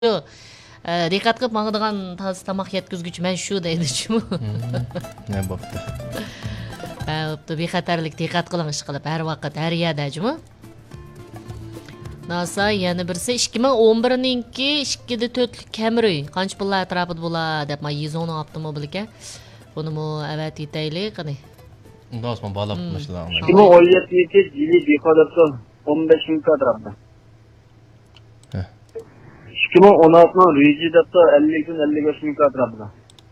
Diqqat qilib mangdigan tamoq yetkazguvchi men shu deydi chimi. Ne bo'pti. Bo'pti, bexatarlik diqqat qiling ish qilib har vaqt har yerda chimi. Nasa yana birisi 2011-ninki 2'de 4'lük Camry qancha pullar atrofida bo'lar deb men 110 avtomobil ekan. Buni mu avat yetaylik qani. Unda Osmon bağlab tutmuşlar. 2017 yılı Biko'da 15 ming atrofida. 2016'nın Riji'da 50'den 55 ming atrofida.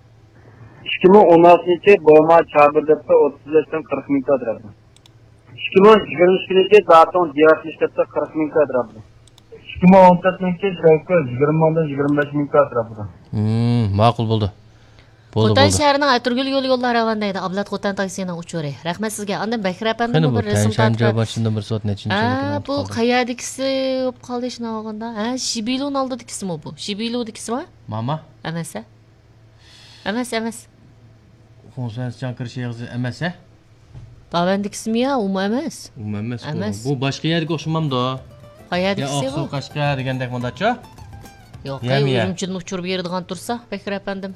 2016 Boma Çabır'da 35'den 40 ming atrofida. 2023'te zaten Diyarbakır'da 40 ming atrofida. 2014'ninki Şevko 20'dan 25 ming atrofida. Ma'qul bo'ldi. Qo'tan shahrining Atirgul yo'llari ravandaydi. Ablat Qo'tan taksining uchuri. Rahmat sizga. Andan Bakir apamning bir rasm tortib. Başında bir soat nechinchi? Bu qayerdikisi bo'lib qoldi shuna olganda. Shibilun oldidikisimi bu? Shibiludikisimi? Mama? Emas. Emas. Konferansiya kirishi yig'izi emas, a? Bavandikisimi ya, u emas. Emas. Bu boshqa yerga o'xshamamda. Qayerdikisi bu? Oqsoqashqa degandek bundacha? Yo'q, o'zimchini uchirib beradigan tursa, Bakir apandim.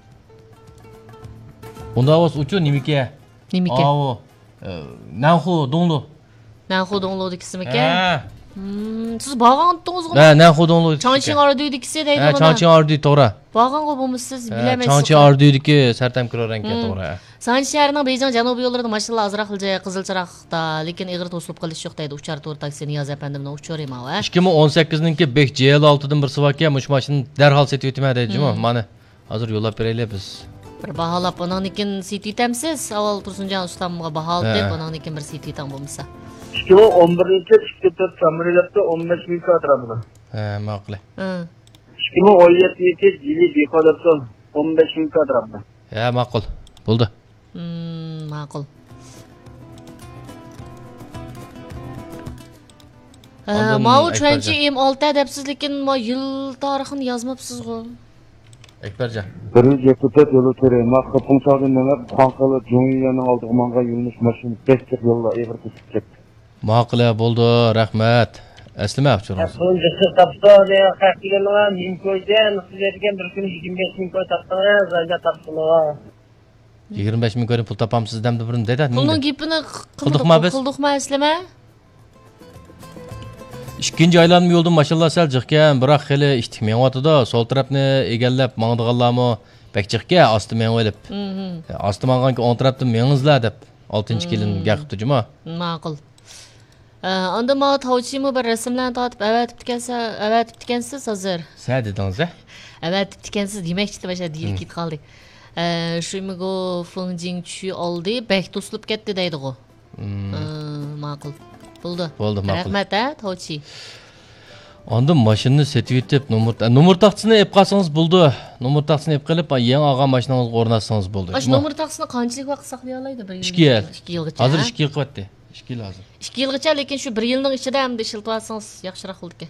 Onda avaz uçu nimike? Nimike? Aa, Nanhu Donglu. Nanhu Donglu dikisimi ke? Siz bağan attınız mı? Nanhu Donglu. Çançin Ardu'yu dikisi deydi bana. Çançin Ardu'yu to'g'ri. Bağan qo'yibsiz siz bilemezsiz. Çançin Ardu'yu diki Sartam Kiroranka to'g'ri. Sanchi shahrining Beyjan janubiy yo'llarida mashinlar azroq xilja qizilchiroqda, lekin ig'ir to'silib qolish yo'q deydi. Uchar to'rt taksi Niyoz apandimning uchori ma va. 2018'ninki Bek JL6'dan bir sıvak ya, mush mashinani darhol setib o'tma deydi-mi? Mana hozir yo'lab beraylik biz. Bir bahalab onanikin sititamsiz. Avval Tursunjon ustamga baholab deb onanikin bir sititam bo'lmasa. 2011-chi 2-4 Camry'da 15 ming atrofida. Ma'qul. 2017 yılı Biko'da 15 ming atrofida. Ma'qul. Bo'ldi. Ma'qul. Mau trenchi M6 debsiz, lekin mo yil tarixini yozmabsiz-ku. Ekbercan. Birinci yapıtat yolu töreye. Makka Pungsağ'ın neler? Kankalı Cungiyan'ın aldığı manga yürümüş maşını 5 yıl yolla eğer tutup çekti. Ma'qul bo'ldi, rahmat. Aslima yapçınız. Sonuncu tapsa diye kalktılar. Minkoy'dan sizlerden bir gün 25 minkoy taptılar. Zaten taptılar. 25 ming ko'rin pul topamsiz demdi birini dedi. Bunun gapini qildikmi aslima? İkinci aylanma yo'ldan maşallah sal jiqkan, biroq xili ishtikmayapti-da. Sol tarafni egallab mangdiganlarmi bakchiqga osti men o'lib. Osti manganki o'ng tarafdan mengizlar deb 6-kelin gaqibdi juma. Ma'qul. Unda ma tavchimi bir rasmlarni tortib avatib tikansiz hozir. Sa dedingiz-a? Avatib tikansiz demakchi başa deyil ketib qoldik. Shimigo Fungjingchu oldi, bek to'silib ketdi deydi-ku. Ma'qul. Bo'ldi. Ma'qul. Rahmat tavchi. Onda mashinani setib etib, nomer taqsini ep qalsangiz bo'ldi. Nomer taqsini ep qilib, yangi olgan mashinangizni o'rnatsangiz bo'ldi. Shu nomer taqsini qanchalik vaqt saqlay oladi? 2 yil. 2 yilgacha. Hozir 2 yil qilyapti. 2 yil hozir. 2 yilgacha, lekin shu 1 yilning ichida ham ishlatib olsangiz yaxshiroq bo'lardi.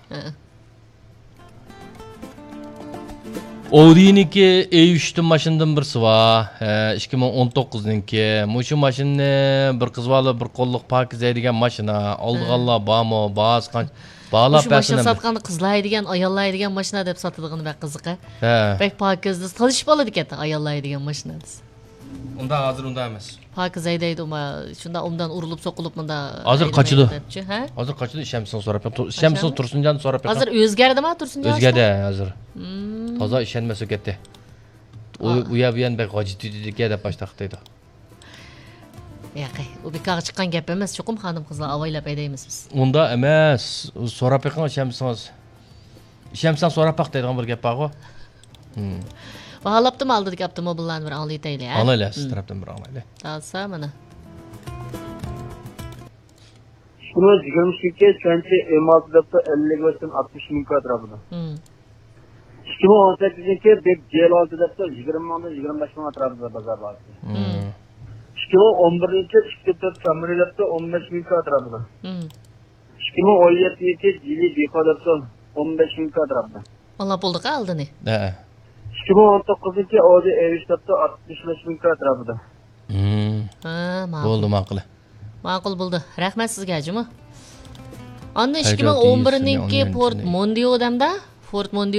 Audi'niki E3'tün maşından birisi var. 2019'ninki. Muşu maşinni bir qizvali bir qo'lliq pakiz deydigan mashina. Oldiganlar bormi? Ba'zi qancha bağlab bersin. Mashina sotganda qizlaydigan, ayollaydigan mashina deb sotiladigan bak qiziq-a. Bek pakizda qilish bo'ladi ekan, ayollaydigan mashina. Unda hozir unda emas. Pakiz deydi, shunda undan urilib so'qilib bunda. Hozir qachidi? Hozir qachidi ishemsin so'rab. Ishemsin Tursunjon so'rab. Hozir o'zgardimi Tursunjon? O'zgardi hozir. Toza ishonmasa ketdi. U yabiyan bek g'ojitdiga deb boshlaqdi. Yo'q, u bekorga chiqqan gap emas, cho'qim xonim qizlar avaylab aydaymiz biz. Unda emas, so'rab yiqin ishemsiz. Ishemsan so'rab baq deydigan bir gap bor-ku. Bahalabdım aldık avtomobillarni bir anglaytaylik. Anglaylar, siz tarafdan bir anglaylar. Alsa mana. Şunu 22 Çançi M6'da 55'den 60 ming atrofida. 2018'ninki Bek JL6'da 20'dan 25 ming atrofida bozor bor. 2011'ninki 2-4 Camry'da 15 ming atrofida. 2017 yılı Biko'da 15 ming atrofida. Valla bulduk aldığını. 2019'ninki Audi E3'da 65 ming atrofida. Bo'ldi, ma'qul. Ma'qul bo'ldi. Rahmat sizga, juma. Anda 2011'ninki Ford Mondeo odamda Ford Mondeo